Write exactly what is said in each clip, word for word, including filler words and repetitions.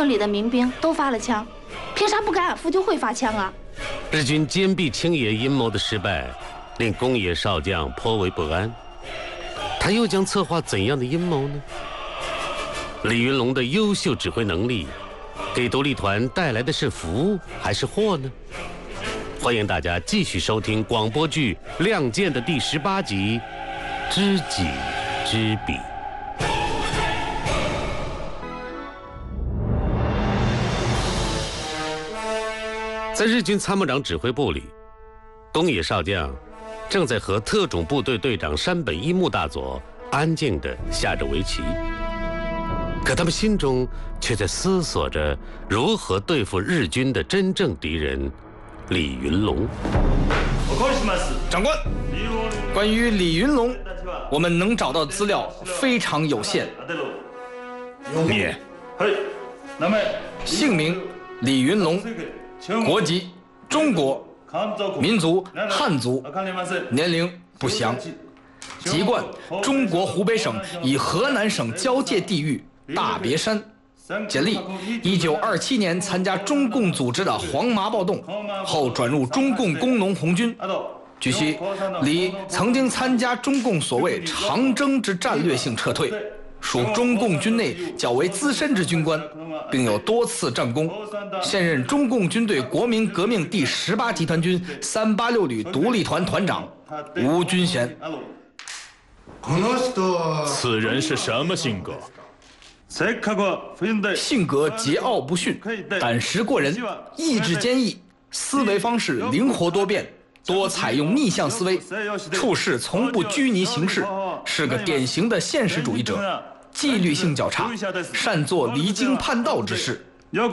村里的民兵都发了枪，凭啥不赶俺夫就会发枪啊？ 日军坚壁清野阴谋的失败，令宫野少将颇为不安。他又将策划怎样的阴谋呢？李云龙的优秀指挥能力，给独立团带来的是福还是祸呢？欢迎大家继续收听广播剧《亮剑》的第十八集《知己知彼》。在日军参谋长指挥部里，宫野少将正在和特种部队队长山本一木大佐安静地下着围棋，可他们心中却在思索着如何对付日军的真正敌人李云龙。 长官，关于李云龙，我们能找到资料非常有限。你，姓名李云龙，国籍中国，民族汉族，年龄不详，籍贯中国湖北省与河南省交界地域大别山。简历：一九二七年参加中共组织的黄麻暴动，后转入中共工农红军。据悉，李曾经参加中共所谓长征之战略性撤退，属中共军内较为资深之军官，并有多次战功。现任中共军队国民革命第十八集团军三八六旅独立团团长，无军衔。 此人是什么性格？ 性格桀骜不驯，胆识过人，意志坚毅，思维方式灵活多变，多采用逆向思维，处事从不拘泥形式，是个典型的现实主义者，纪律性较差，善做离经叛道之事。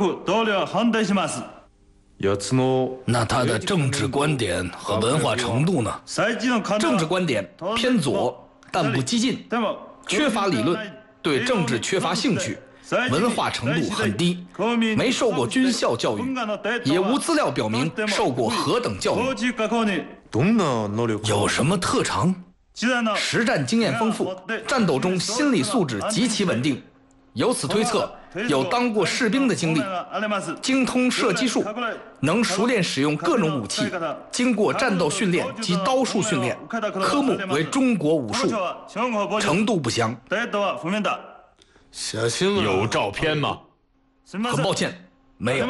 那他的政治观点和文化程度呢？政治观点偏左，但不激进，缺乏理论，对政治缺乏兴趣，文化程度很低，没受过军校教育，也无资料表明受过何等教育。有什么特长？实战经验丰富，战斗中心理素质极其稳定，由此推测有当过士兵的经历，精通射击术，能熟练使用各种武器，经过战斗训练及刀术训练，科目为中国武术，程度不详。 有照片吗？ 很抱歉，没有。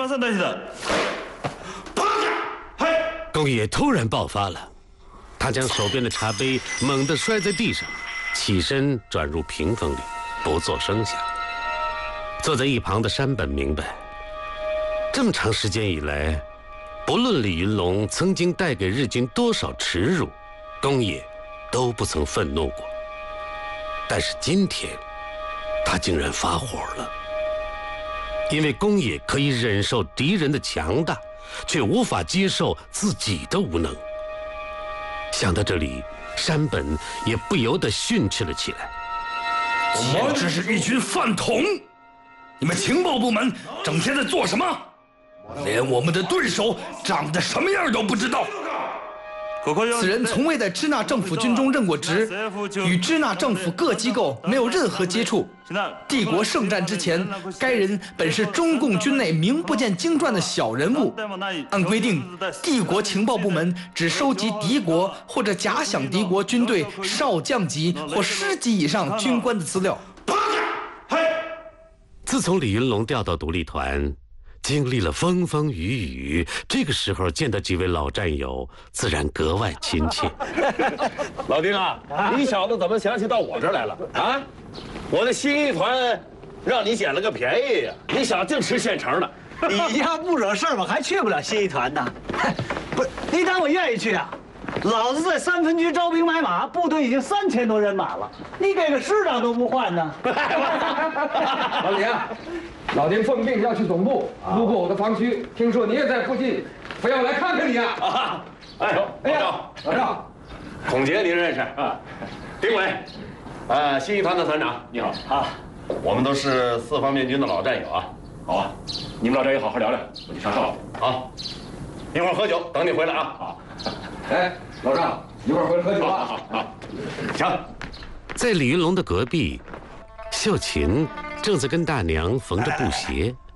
宫野突然爆发了，他将手边的茶杯猛地摔在地上，起身转入屏风里，不作声响。坐在一旁的山本明白，这么长时间以来，不论李云龙曾经带给日军多少耻辱，宫野都不曾愤怒过。但是今天他竟然发火了，因为宫野可以忍受敌人的强大，却无法接受自己的无能。想到这里，山本也不由得训斥了起来： 简直是一群饭桶！你们情报部门整天在做什么？连我们的对手长得什么样都不知道。此人从未在支那政府军中任过职，与支那政府各机构没有任何接触。帝国圣战之前，该人本是中共军内名不见经传的小人物。按规定，帝国情报部门只收集敌国或者假想敌国军队少将级或师级以上军官的资料。 自从李云龙调到独立团，经历了风风雨雨，这个时候见到几位老战友，自然格外亲切。 老丁啊，你小子怎么想起到我这儿来了啊？我的新一团让你捡了个便宜呀！你想净吃现成的？ 你家不惹事儿，我还去不了新一团呢。不是，你当我愿意去啊？老子在三分局招兵买马，部队已经三千多人马了，你给个师长都不换呢。 老李啊，老丁奉命要去总部，路过我的防区，听说你也在附近，非要来看看你啊！ 啊，哎，哎呀， 老赵， 孔杰您认识啊？丁伟，呃，新一团的团长，你好啊。我们都是四方面军的老战友啊。好啊，你们老战友好好聊聊，我去上哨了啊。一会儿喝酒，等你回来啊。好。 哎，老赵，一会儿回来喝酒啊。 好好，行。 在李云龙的隔壁，秀琴正在跟大娘缝着布鞋。